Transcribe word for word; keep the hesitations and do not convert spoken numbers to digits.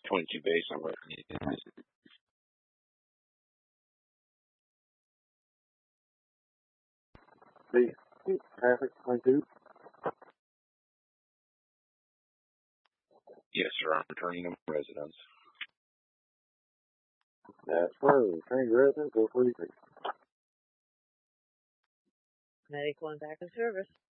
twenty-two base number. The traffic twenty-two. Yes, sir. I'm returning to my residence. That's fine. Returning to residence, go forty-three. Medic one back in service.